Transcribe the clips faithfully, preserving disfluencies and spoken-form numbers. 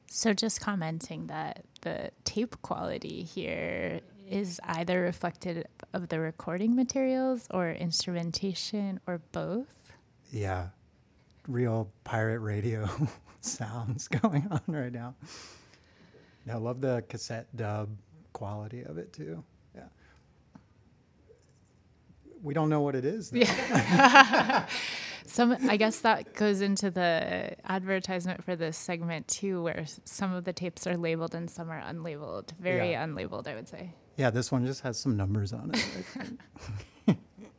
So just commenting that the tape quality here is either reflected of the recording materials or instrumentation or both. Yeah, real pirate radio sounds going on right now. I love the cassette dub quality of it too. Yeah. We don't know what it is, though. Yeah. Some, I guess that goes into the advertisement for this segment too, where some of the tapes are labeled and some are unlabeled. Very Yeah. unlabeled, I would say. Yeah, this one just has some numbers on it, I think.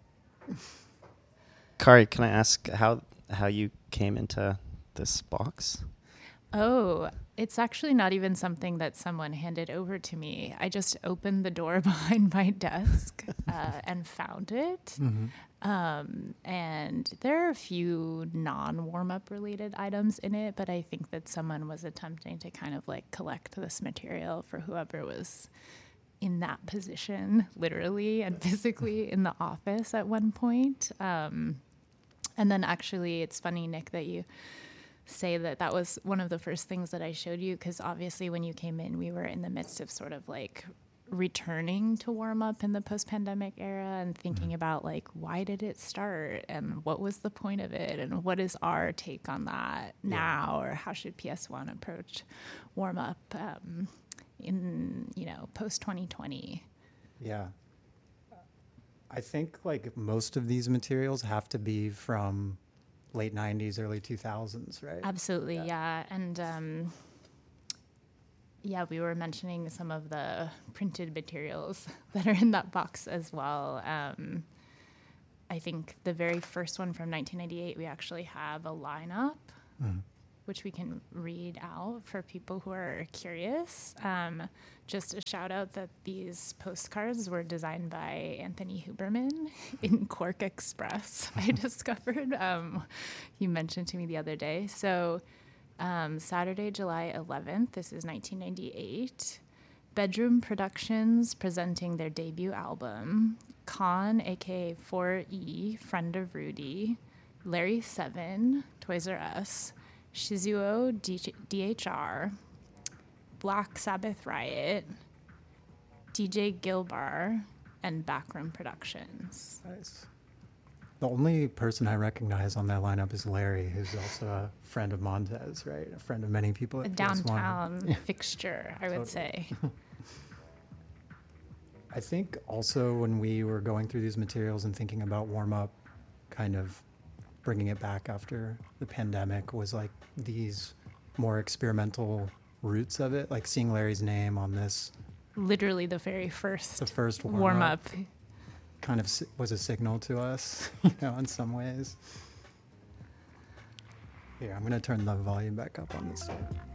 Kari, can I ask how how you came into this box? Oh, it's actually not even something that someone handed over to me. I just opened the door behind my desk uh, and found it. Mm-hmm. Um, and there are a few non-warm-up related items in it, but I think that someone was attempting to kind of like collect this material for whoever was in that position, literally and physically in the office at one point. Um, and then actually, it's funny, Nick, that you say that that was one of the first things that I showed you, because obviously when you came in, we were in the midst of sort of like returning to warm up in the post-pandemic era and thinking mm-hmm. about like, why did it start and what was the point of it and what is our take on that yeah. now, or how should P S one approach warm up um, in, you know, post twenty twenty? Yeah. I think like most of these materials have to be from late nineties, early two thousands, right? Absolutely, yeah. yeah. And um, yeah, we were mentioning some of the printed materials that are in that box as well. Um, I think the very first one from nineteen ninety-eight, we actually have a lineup, mm. which we can read out for people who are curious. Um, just a shout out that these postcards were designed by Anthony Huberman in Cork Express, I discovered. Um, he mentioned to me the other day. So um, Saturday, July eleventh, this is nineteen ninety-eight. Bedroom Productions presenting their debut album. Con, a k a four E, Friend of Rudy. Larry Seven, Toys R Us. Shizuo D H R, Black Sabbath Riot, D J Gilbar, and Backroom Productions. Nice. The only person I recognize on that lineup is Larry, who's also a friend of Montez, right? A friend of many people. A downtown fixture, I would say. I think also when we were going through these materials and thinking about warm-up, kind of bringing it back after the pandemic, was like these more experimental roots of it, like seeing Larry's name on this. Literally the very first, the first warm, warm up, up kind of si- was a signal to us, you know, in some ways. Here, I'm going to turn the volume back up on this.